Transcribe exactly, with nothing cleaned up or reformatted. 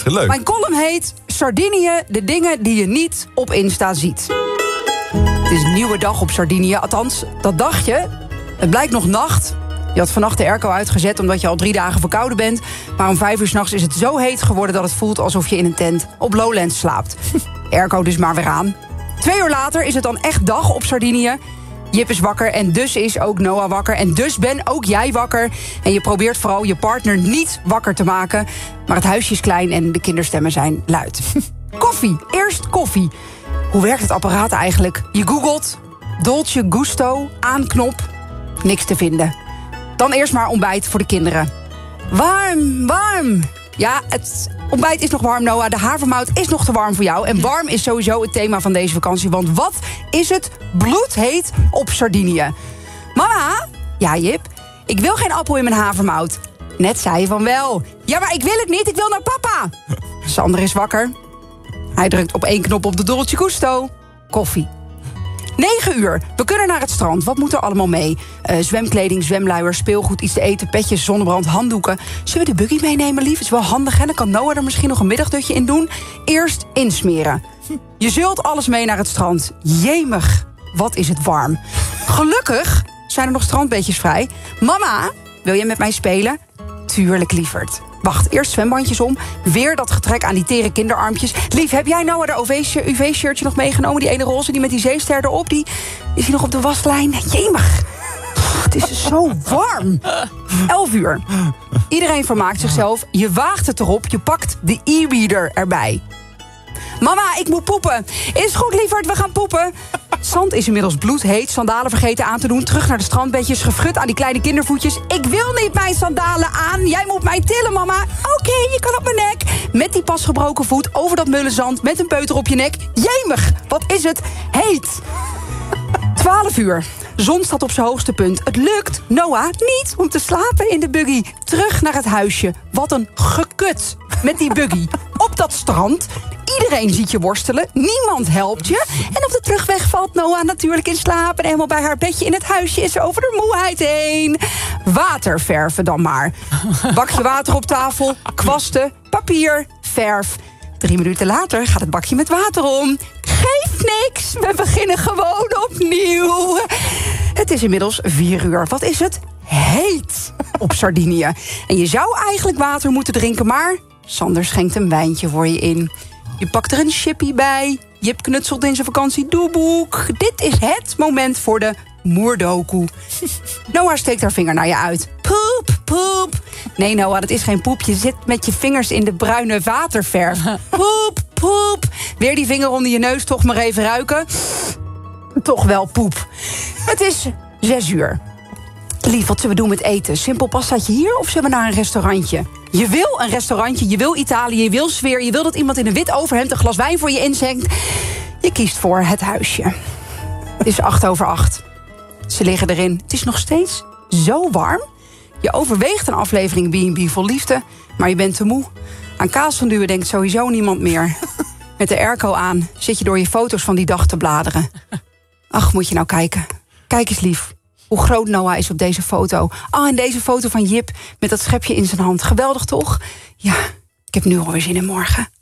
hartstikke leuk. Mijn column heet Sardinië, de dingen die je niet op Insta ziet. Het is een nieuwe dag op Sardinië, althans, dat dacht je. Het blijkt nog nacht. Je had vannacht de airco uitgezet omdat je al drie dagen verkouden bent. Maar om vijf uur 's nachts is het zo heet geworden dat het voelt alsof je in een tent op Lowlands slaapt. Airco dus maar weer aan. Twee uur later is het dan echt dag op Sardinië. Jip is wakker en dus is ook Noah wakker. En dus ben ook jij wakker. En je probeert vooral je partner niet wakker te maken. Maar het huisje is klein en de kinderstemmen zijn luid. Koffie, eerst koffie. Hoe werkt het apparaat eigenlijk? Je googelt, Dolce Gusto, aanknop, niks te vinden. Dan eerst maar ontbijt voor de kinderen. Warm, warm. Ja, het ontbijt is nog warm, Noah. De havermout is nog te warm voor jou. En warm is sowieso het thema van deze vakantie. Want wat is het bloedheet op Sardinië? Mama? Ja, Jip? Ik wil geen appel in mijn havermout. Net zei je van wel. Ja, maar ik wil het niet. Ik wil naar papa. Sander is wakker. Hij drukt op één knop op de Dolce Gusto. Koffie. negen uur. We kunnen naar het strand. Wat moet er allemaal mee? Uh, zwemkleding, zwemluiers, speelgoed, iets te eten, petjes, zonnebrand, handdoeken. Zullen we de buggy meenemen, lief? Is wel handig, hè? Dan kan Noah er misschien nog een middagdutje in doen. Eerst insmeren. Je zult alles mee naar het strand. Jemig, wat is het warm. Gelukkig zijn er nog strandbeetjes vrij. Mama, wil je met mij spelen? Tuurlijk, lieverd. Wacht, eerst zwembandjes om. Weer dat getrek aan die tere kinderarmpjes. Lief, heb jij nou de U V-shirtje nog meegenomen? Die ene roze, die met die zeester erop. Die is hij nog op de waslijn? Jemig. Het is zo warm. Elf uur. Iedereen vermaakt zichzelf. Je waagt het erop. Je pakt de e-reader erbij. Mama, ik moet poepen. Is goed, lieverd, we gaan poepen. Zand is inmiddels bloedheet. Sandalen vergeten aan te doen. Terug naar de strandbedjes. Gefrut aan die kleine kindervoetjes. Ik wil niet mijn sandalen aan. Jij moet mij tillen, mama. Oké, okay, je kan op mijn nek. Met die pas gebroken voet over dat mulle zand. Met een peuter op je nek. Jemig, wat is het heet. twaalf uur. Zon staat op zijn hoogste punt. Het lukt Noah niet om te slapen in de buggy. Terug naar het huisje. Wat een gekut met die buggy. Op dat strand. Iedereen ziet je worstelen. Niemand helpt je. En op de terugweg valt Noah natuurlijk in slaap. En helemaal bij haar bedje in het huisje is ze over de moeheid heen. Water verven dan maar. Bakje water op tafel. Kwasten. Papier. Verf. Drie minuten later gaat het bakje met water om. Geeft niks. We beginnen gewoon opnieuw. Het is inmiddels vier uur. Wat is het? Heet op Sardinië. En je zou eigenlijk water moeten drinken, maar Sander schenkt een wijntje voor je in. Je pakt er een chippy bij. Jip knutselt in zijn vakantiedoeboek. Dit is het moment voor de moerdoku. Noah steekt haar vinger naar je uit. Poep, poep. Nee, Noah, dat is geen poep. Je zit met je vingers in de bruine waterverf. Poep, poep. Weer die vinger onder je neus, toch maar even ruiken. Toch wel poep. Het is zes uur. Lief, wat zullen we doen met eten? Simpel pastaatje hier of zullen we naar een restaurantje? Je wil een restaurantje, je wil Italië, je wil sfeer... je wil dat iemand in een wit overhemd een glas wijn voor je inzenkt. Je kiest voor het huisje. Het is acht over acht. Ze liggen erin. Het is nog steeds zo warm. Je overweegt een aflevering B en B vol liefde... maar je bent te moe. Aan kaas van duwen denkt sowieso niemand meer. Met de airco aan zit je door je foto's van die dag te bladeren. Ach, moet je nou kijken. Kijk eens, lief. Hoe groot Noah is op deze foto. Ah, en deze foto van Jip met dat schepje in zijn hand. Geweldig, toch? Ja, ik heb nu alweer zin in morgen.